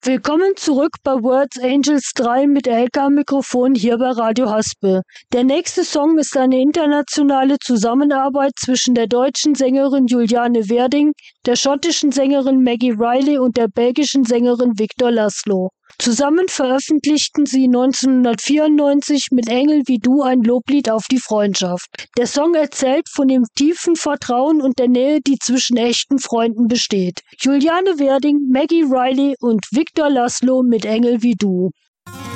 Willkommen zurück bei Words Angels 3 mit Elke am Mikrofon hier bei Radio Haspe. Der nächste Song ist eine internationale Zusammenarbeit zwischen der deutschen Sängerin Juliane Werding, der schottischen Sängerin Maggie Reilly und der belgischen Sängerin Victor Laszlo. Zusammen veröffentlichten sie 1994 mit Engel wie du ein Loblied auf die Freundschaft. Der Song erzählt von dem tiefen Vertrauen und der Nähe, die zwischen echten Freunden besteht. Juliane Werding, Maggie Reilly und Victor Laszlo mit Engel wie du.